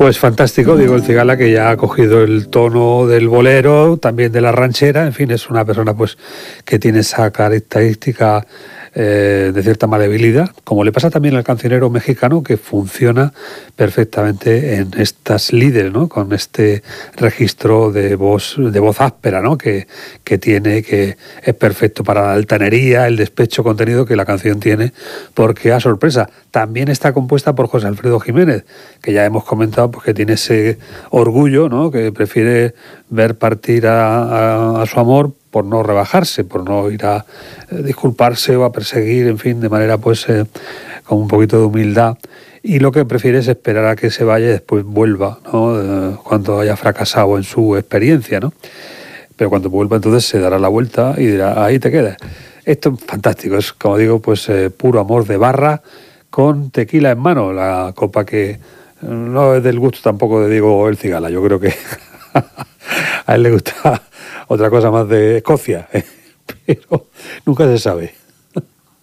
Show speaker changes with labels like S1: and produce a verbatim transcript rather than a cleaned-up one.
S1: Pues fantástico, Diego El Cigala, que ya ha cogido el tono del bolero, también de la ranchera, en fin, es una persona pues que tiene esa característica eh, de cierta maleabilidad, como le pasa también al cancionero mexicano, que funciona perfectamente en estas líderes, ¿no? Con este registro de voz, de voz áspera, ¿no? Que, que tiene, que es perfecto para la altanería, el despecho contenido que la canción tiene, porque a sorpresa, también está compuesta por José Alfredo Jiménez, que ya hemos comentado pues, que tiene ese orgullo, ¿no? Que prefiere ver partir a, a, a su amor por no rebajarse, por no ir a eh, disculparse o a perseguir, en fin, de manera pues eh, con un poquito de humildad. Y lo que prefiere es esperar a que se vaya y después vuelva, ¿no? Eh, cuando haya fracasado en su experiencia, ¿no? Pero cuando vuelva entonces se dará la vuelta y dirá, ahí te quedas. Esto es fantástico, es como digo, pues eh, puro amor de barra con tequila en mano, la copa que no es del gusto tampoco de Diego El Cigala, yo creo que a él le gusta otra cosa más de Escocia, pero nunca se sabe.